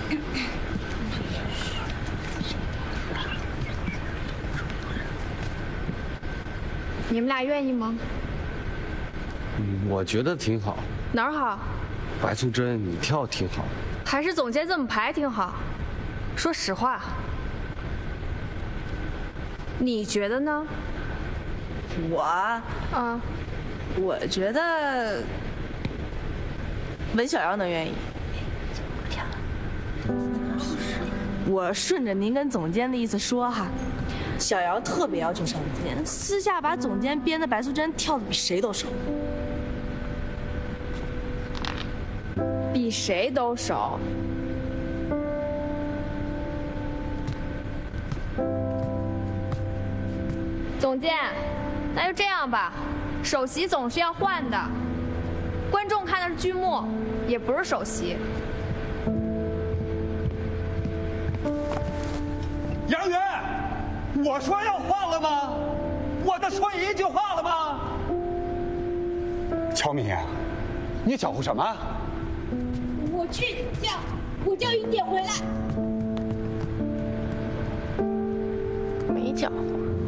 你们俩愿意吗？ 我觉得挺好。 哪儿好？ 白素贞，你跳挺好。 还是总监这么排挺好。说实话，你觉得呢？ 我觉得文小瑶能愿意。我顺着您跟总监的意思说哈，小瑶特别要求上进，私下把总监编的白素贞跳得比谁都熟。 比谁都熟。总监，那就这样吧，首席总是要换的，观众看的是剧目，也不是首席。 杨元，我说要换了吗？我的说一句话了吗？ 乔敏，你搅和什么？ 我去叫，我叫一点回来。 没搅和。